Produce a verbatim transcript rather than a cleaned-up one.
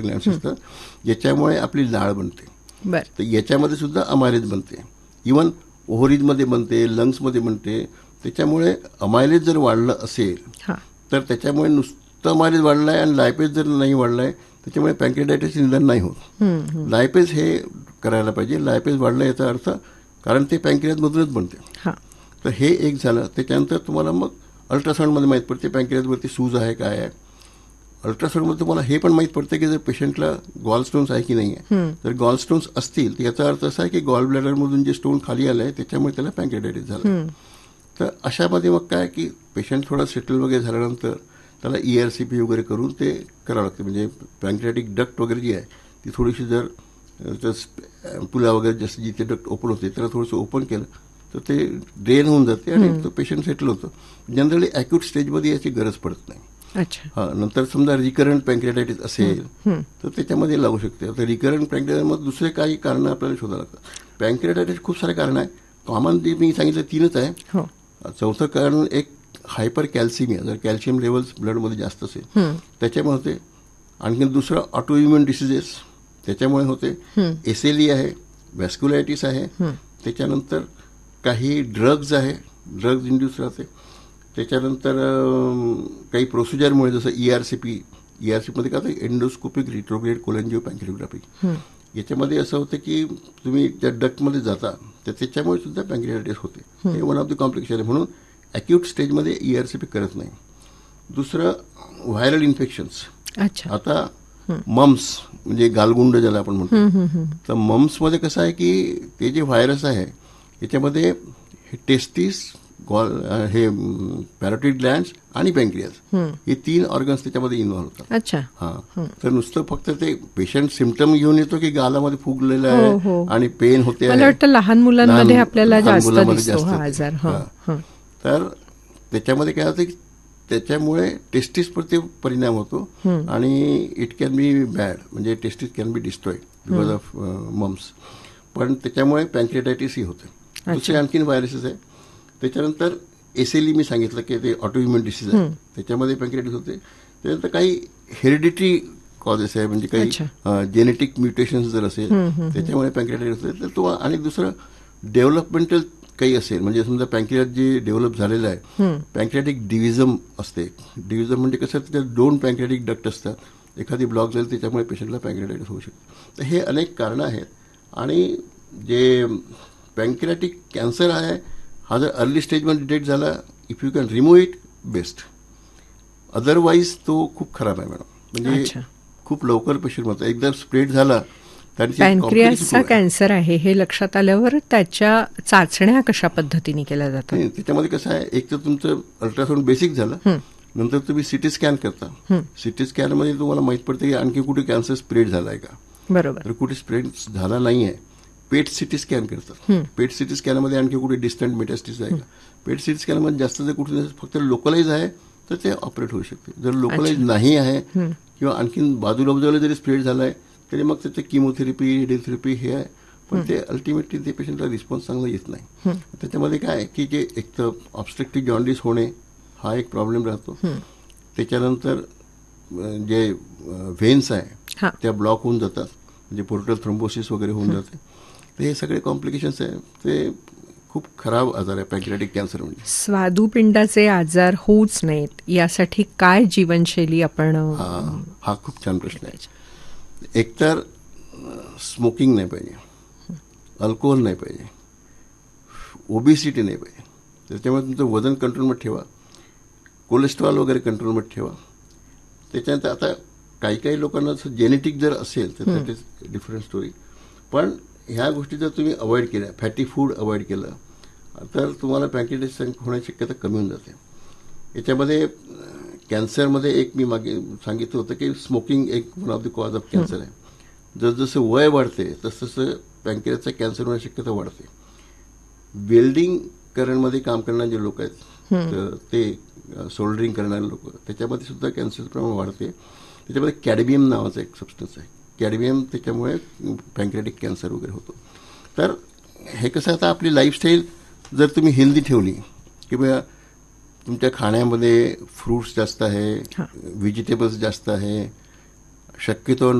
Glands असतात ज्याच्यामुळे आपली लाळ बनते. तर याच्यामध्ये सुद्धा अमायलेज बनते. इवन ओव्हरीजमध्ये बनते, लंग्समध्ये बनते. त्याच्यामुळे अमायलेज जर वाढलं असेल तर त्याच्यामुळे नुसतं अमायलेज वाढलं आहे आणि लायपेज जर नाही वाढलं आहे त्याच्यामुळे पँक्रियाटायटिस निदान नाही होत. लायपेज हे करायला पाहिजे. लायपेज वाढलं याचा अर्थ कारण ते पँक्रियाजमधूनच बनते. तर हे एक झालं. त्याच्यानंतर तुम्हाला मग अल्ट्रासाऊंडमध्ये माहीत पडते पँक्रियाजवरती सूज आहे काय आहे. अल्ट्रासाऊंडमध्ये तुम्हाला हे पण माहीत पडते की जर पेशंटला गॉल स्टोन्स आहे की नाही आहे. जर गॉल स्टोन्स असतील तर याचा अर्थ असा आहे की गॉल ब्लॅडरमधून जे स्टोन खाली आलं आहे त्याच्यामुळे त्याला पँक्रियाटायटिस झालं. तर अशामध्ये मग काय की पेशंट थोडा सेटल वगैरे झाल्यानंतर त्याला ई आर सी पी वगैरे करून ते करावं लागते. म्हणजे पँक्रियाटिक डक्ट वगैरे जी आहे ती थोडीशी जर पुला वगैरे जसं जिथे डक्ट ओपन होते त्याला थोडंसं ओपन केलं तर ते ड्रेन होऊन जाते आणि तो पेशंट सेटल होतो. जनरली ॲक्यूट स्टेजमध्ये याची गरज पडत नाही. हा नंतर समजा रिकरंट पँक्रियाटायटिस असेल तर त्याच्यामध्ये लागू शकते. आता रिकरंट पँक्रियाटायटिसमध्ये दुसरे काही कारण आपल्याला शोधावं लागतात. पँक्रियाटायटिस खूप सारे कारण आहे. कॉमन जे मी सांगितलं तीनच आहे. चौथं कारण एक हायपर कॅल्सिमिया, जर कॅल्शियम लेवल्स ब्लडमध्ये जास्त असेल त्याच्यामुळे होते. आणखी दुसरं ऑटोइम्युन डिसिजेस त्याच्यामुळे होते. एसएलई आहे, व्हॅस्क्युलायटिस आहे. त्याच्यानंतर काही ड्रग्ज आहे, ड्रग्ज इंड्यूस राहते. त्याच्यानंतर काही प्रोसिजरमुळे जसं E R C P E R C पीमध्ये काय होतं एंडोस्कोपिक रिट्रोग्रेड कोलॅंजिओपँक्रियोग्राफी. याच्यामध्ये असं होतं की तुम्ही त्या डक्टमध्ये जाता तर त्याच्यामुळे सुद्धा पँक्रियाटायटिस होते. हे वन ऑफ द कॉम्प्लिकेशन आहे. म्हणून ॲक्यूट स्टेजमध्ये ई आर सी पी करत नाही. दुसरं व्हायरल इन्फेक्शन्स. आता मम्स म्हणजे गालगुंड ज्याला आपण म्हणतो तर मम्समध्ये कसं आहे की ते जे व्हायरस आहे याच्यामध्ये हे टेस्टिस गॉल हे पॅरोटिड ग्लँड्स आणि पँक्रियाज हे तीन ऑर्गन्स त्याच्यामध्ये इन्व्हॉल्व होतात. अच्छा. हां तर नुसतं फक्त ते पेशंट सिम्पटम घेऊन येतो की गालामध्ये फुगलेलं आहे आणि पेन होते मला वाटतं लहान मुलांमध्ये आपल्याला जास्त दिसतो हा आजार. तर त्याच्यामध्ये काय होतं की त्याच्यामुळे टेस्टिसवरती परिणाम होतो आणि इट कॅन बी बॅड म्हणजे testis can be destroyed because of mums. पण त्याच्यामुळे पँक्रियाटायटिसही होते. दुसरे आणखीन व्हायरसेस आहे. त्याच्यानंतर एसएलई मी सांगितलं की ते ऑटोइम्युन डिसीज आहे त्याच्यामध्ये पँक्रियाटायटिस होते. त्यानंतर काही हेरिडिटरी कॉजेस आहे म्हणजे काही जेनेटिक म्युटेशन्स जर असेल त्याच्यामुळे पँक्रियाटायटिस होते. तर तो आणि दुसरं डेव्हलपमेंटल काही असेल म्हणजे समजा पँक्रियास जे डेव्हलप झालेलं आहे पँक्रियाटिक डिव्हिजम असते. डिव्हिजम म्हणजे कसं त्याच्यात दोन पँक्रियाटिक डक्ट असतात. एखादी ब्लॉक झाली त्याच्यामुळे पेशंटला पँक्रियाटायटिस होऊ शकते. तर हे अनेक कारणं आहेत. आणि जे पँक्रियाटिक कॅन्सर आहे हा जर अर्ली स्टेजमध्ये डिटेक्ट झाला if you can remove it best. Otherwise तो खूप खराब आहे मॅडम. म्हणजे खूप लवकर पेशंट होतं. एकदा स्प्रेड झाला पॅनक्रियासचा कॅन्सर आहे हे लक्षात आल्यावर त्याच्या चाचण्या कशा पद्धतीने केल्या जातात. त्याच्यामध्ये कसं आहे एक तर तुमचं अल्ट्रासाऊंड बेसिक झालं नंतर तुम्ही सिटी स्कॅन करता. सिटी स्कॅनमध्ये तुम्हाला माहीत पडतं की आणखी कुठे कॅन्सर स्प्रेड झाला आहे का. बरोबर. तर कुठे स्प्रेड झाला नाही आहे. पेट सिटी स्कॅन करतात. पेट सिटी स्कॅनमध्ये आणखी कुठे डिस्टंट मेटास्टिस आहे का. पेट सिटी स्कॅनमध्ये जास्त जर कुठे फक्त लोकलाइज आहे तर ते ऑपरेट होऊ शकते. जर लोकलाइज नाही आहे किंवा आणखीन बाजूला बाजूला जरी स्प्रेड झाला आहे तरी मग त्याचं किमोथेरपी रेडिओथेरपी हे आहे. पण ते अल्टिमेटली ते पेशंटला रिस्पॉन्स चांगला येत नाही. त्याच्यामध्ये काय आहे की जे एक तर ऑब्स्ट्रक्टिव्ह जॉन्डिस होणे हा एक प्रॉब्लेम राहतो. त्याच्यानंतर जे व्हेन्स आहे त्या ब्लॉक होऊन जातात म्हणजे पोर्टल थ्रोम्बोसिस वगैरे होऊन जाते. तर हे सगळे कॉम्प्लिकेशन्स आहे. ते खूप खराब आजार आहे पँक्रियाटिक कॅन्सर. म्हणजे स्वादुपिंडाचे आजार होऊच नयेत यासाठी काय जीवनशैली आपण. हा खूप छान प्रश्न आहे. एकतर स्मोकिंग नाही पाहिजे, अल्कोहोल नाही पाहिजे, ओबिसिटी नाही पाहिजे. त्याच्यामुळे तुमचं वजन कंट्रोलमध्ये ठेवा, कोलेस्ट्रॉल वगैरे कंट्रोलमध्ये ठेवा. त्याच्यानंतर आता काही काही लोकांना जेनेटिक जर असेल तर दॅट इज डिफरंट स्टोरी. पण ह्या गोष्टी जर तुम्ही अवॉइड केल्या, फॅटी फूड अवॉइड केलं तर तुम्हाला पँक्रियाटायटिस होण्याची शक्यता कमी होऊन जाते. याच्यामध्ये कॅन्सरमध्ये एक मी मागे सांगितलं होतं की स्मोकिंग एक one of the cause of cancer आहे. जसजसं वय वाढते तसतसं पँक्रियाचा कॅन्सर होण्याची शक्यता वाढते. वेल्डिंग करणमध्ये काम करणारे जे लोक आहेत तर ते सोल्डरिंग करणारे लोक त्याच्यामध्ये सुद्धा कॅन्सरचं प्रमाण वाढते. त्याच्यामध्ये कॅडमियम नावाचा एक सबस्टन्स आहे. कॅडमियम त्याच्यामुळे पँक्रियाटिक कॅन्सर वगैरे होतो. तर हे कसं आता आपली लाईफस्टाईल जर तुम्ही हेल्दी ठेवली किंवा तुमच्या खाण्यामध्ये फ्रूट्स जास्त आहे, व्हेजिटेबल्स जास्त आहे, शक्यतो